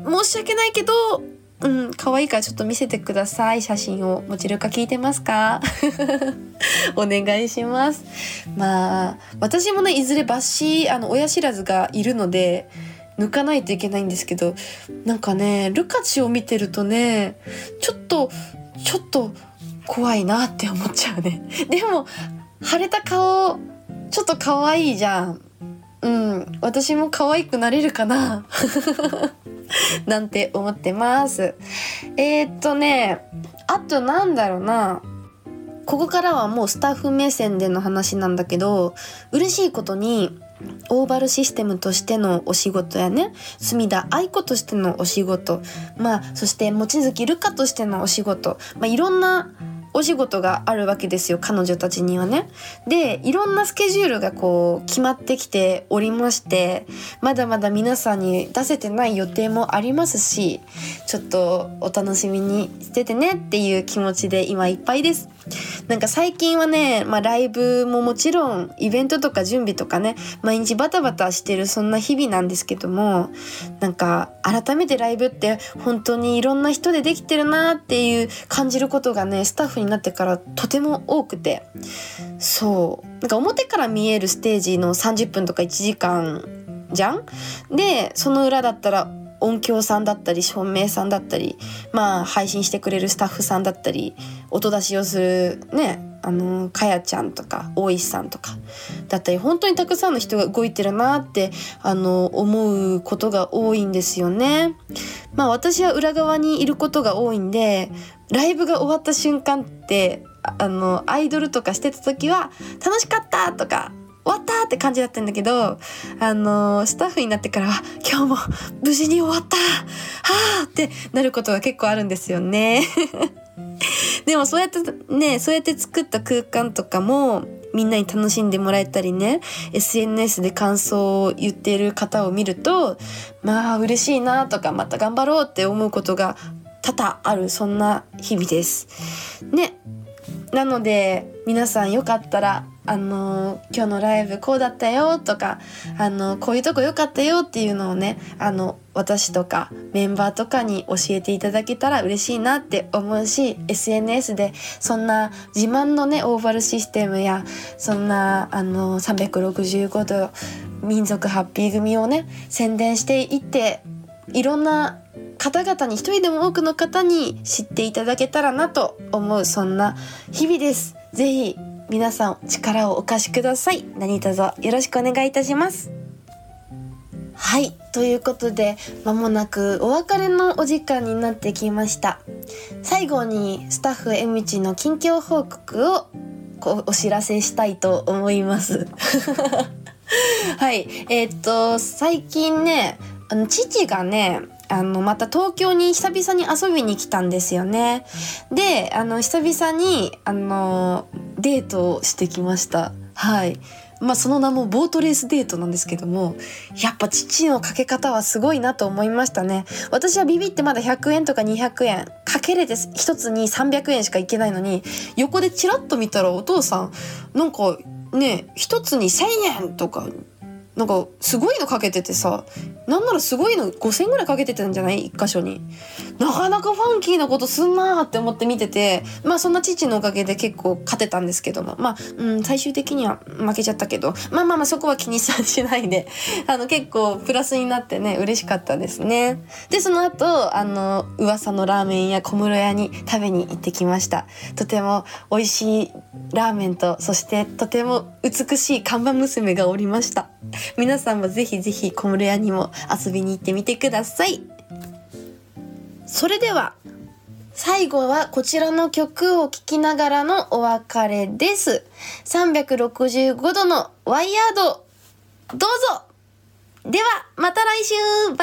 申し訳ないけど、可愛いからちょっと見せてください。写真を。もちろん聞いてますか？お願いします。まあ私もね、いずれバッシー親知らずがいるので抜かないといけないんですけど、なんかねルカチを見てるとねちょっと怖いなって思っちゃうね。でも腫れた顔ちょっと可愛いじゃん。私も可愛くなれるかななんて思ってます。あとなんだろうな、ここからはもうスタッフ目線での話なんだけど、嬉しいことにオーバルシステムとしてのお仕事やね、隅田愛子としてのお仕事、そして望月瑠香としてのお仕事、いろんなお仕事があるわけですよ、彼女たちにはね。で、いろんなスケジュールがこう決まってきておりまして、まだまだ皆さんに出せてない予定もありますし、ちょっとお楽しみにしててねっていう気持ちで今いっぱいです。なんか最近はね、ライブももちろんイベントとか準備とかね、毎日バタバタしてるそんな日々なんですけども、なんか改めてライブって本当にいろんな人でできてるなっていう感じることがね、スタッフになってからとても多くて、そうなんか表から見えるステージの30分とか1時間じゃん。でその裏だったら音響さんだったり照明さんだったり、配信してくれるスタッフさんだったり、音出しをするね、かやちゃんとか大石さんとかだったり、本当にたくさんの人が動いてるなって思うことが多いんですよね。私は裏側にいることが多いんで、ライブが終わった瞬間ってアイドルとかしてた時は楽しかったとか終わったって感じだったんだけど、スタッフになってからは今日も無事に終わったはーってなることが結構あるんですよね。でもそうやって作った空間とかもみんなに楽しんでもらえたりね、 SNS で感想を言っている方を見ると嬉しいなとか、また頑張ろうって思うことが多々ある、そんな日々ですね。なので皆さんよかったら今日のライブこうだったよとかこういうとこよかったよっていうのをね、私とかメンバーとかに教えていただけたら嬉しいなって思うし、 SNS でそんな自慢のねオーバルシステムやそんな365度民族ハッピー組をね宣伝していって、いろんな方々に一人でも多くの方に知っていただけたらなと思う、そんな日々です。ぜひ皆さん力をお貸しください。何卒よろしくお願いいたします。はい、ということで間もなくお別れのお時間になってきました。最後にスタッフえみちの近況報告をお知らせしたいと思いますはい、最近ね父がねまた東京に久々に遊びに来たんですよね。で久々にデートをしてきました。はい、その名もボートレースデートなんですけども、やっぱ父のかけ方はすごいなと思いましたね。私はビビってまだ100円とか200円かけれて一つに300円しかいけないのに、横でチラッと見たらお父さんなんかね一つに1000円とかなんかすごいのかけててさ、なんならすごいの5000ぐらいかけてたんじゃない？一箇所に。なかなかファンキーなことすんなーって思って見てて、そんな父のおかげで結構勝てたんですけども、最終的には負けちゃったけど、そこは気にしないで結構プラスになってね嬉しかったですね。でその後噂のラーメン屋小室屋に食べに行ってきました。とても美味しいラーメンと、そしてとても美しい看板娘がおりました。皆さんもぜひぜひ小室屋にも遊びに行ってみてください。それでは最後はこちらの曲を聴きながらのお別れです。365度のワイヤードどうぞ。ではまた来週。バイバイ。